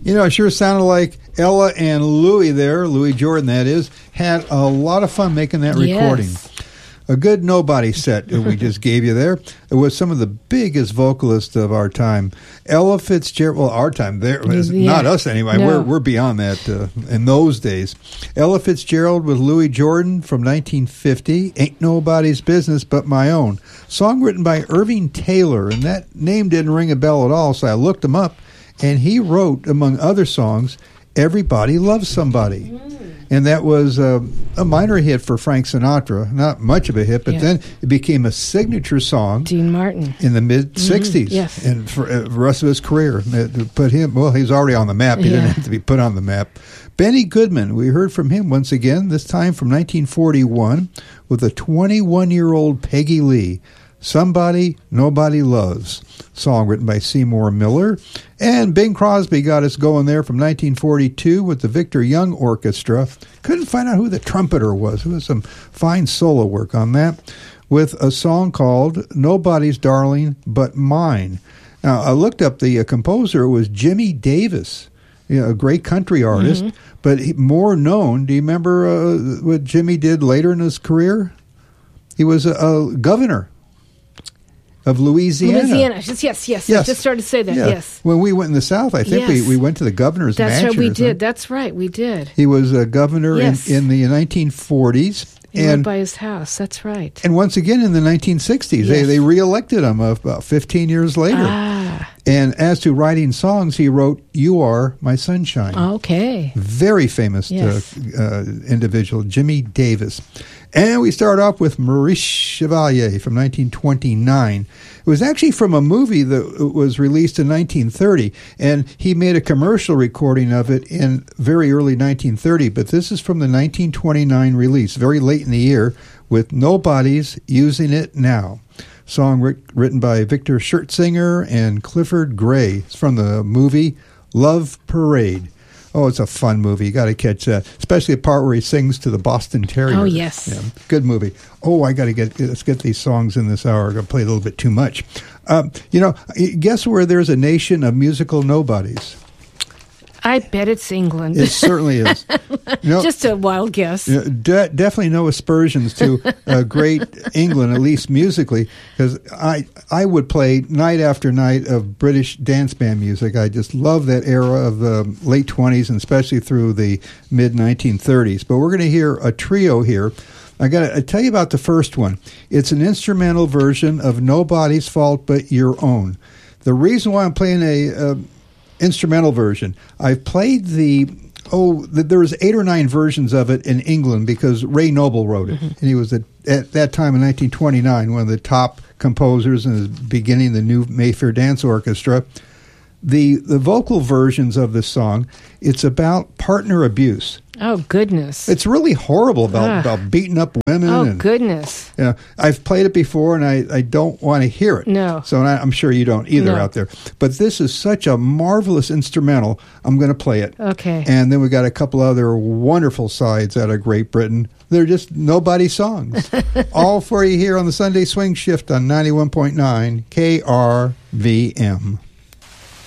You know, it sure sounded like Ella and Louis there, Louis Jordan that is, had a lot of fun making that recording. Yes. A good nobody set that we just gave you there. It was some of the biggest vocalists of our time. Ella Fitzgerald, well, our time, not us anyway. No. We're beyond that in those days. Ella Fitzgerald with Louis Jordan from 1950, Ain't Nobody's Business But My Own. Song written by Irving Taylor, and that name didn't ring a bell at all, so I looked him up, and he wrote, among other songs, Everybody Loves Somebody. And that was a minor hit for Frank Sinatra. Not much of a hit, but then it became a signature song. Dean Martin. In the mid-'60s. Yes. And for the rest of his career. To put him, well, he's already on the map. He didn't have to be put on the map. Benny Goodman, we heard from him once again, this time from 1941, with a 21-year-old Peggy Lee. Somebody Nobody Loves, song written by Seymour Miller. And Bing Crosby got us going there from 1942 with the Victor Young Orchestra. Couldn't find out who the trumpeter was. There was some fine solo work on that, with a song called Nobody's Darling But Mine. Now, I looked up the composer. It was Jimmy Davis, a great country artist, but more known. Do you remember what Jimmy did later in his career? He was a governor of Louisiana. Yes. I just started to say that, yes. When we went in the South, I think we went to the governor's mansion. That's right, we did. That's right, we did. He was a governor in the 1940s. He went by his house, that's right. And once again in the 1960s. They reelected him about 15 years later. And as to writing songs, he wrote You Are My Sunshine. Okay. Very famous individual, Jimmy Davis. And we start off with Maurice Chevalier from 1929. It was actually from a movie that was released in 1930, and he made a commercial recording of it in very early 1930, but this is from the 1929 release, very late in the year, with Nobody's Using It Now. Song written by Victor Schertzinger and Clifford Gray. It's from the movie Love Parade. Oh, it's a fun movie. You got to catch that, especially the part where he sings to the Boston Terrier. Oh, yes. Yeah, good movie. Oh, let's get these songs in this hour. I'm going to play a little bit too much. Guess where there's a nation of musical nobodies? I bet it's England. It certainly is. Just a wild guess. Definitely no aspersions to great England, at least musically, because I would play night after night of British dance band music. I just love that era of the late 20s and especially through the mid-1930s. But we're going to hear a trio here. I got to tell you about the first one. It's an instrumental version of Nobody's Fault But Your Own. The reason why I'm playing a instrumental version, I've played there was 8 or 9 versions of it in England because Ray Noble wrote it. And he was at that time in 1929 one of the top composers and is beginning the new Mayfair Dance Orchestra. The vocal versions of this song, it's about partner abuse. Oh, goodness. It's really horrible about beating up women. Oh, goodness. I've played it before, and I don't want to hear it. No. So I'm sure you don't either out there. But this is such a marvelous instrumental. I'm going to play it. Okay. And then we got a couple other wonderful sides out of Great Britain. They're just nobody songs. All for you here on the Sunday Swing Shift on 91.9 KRVM.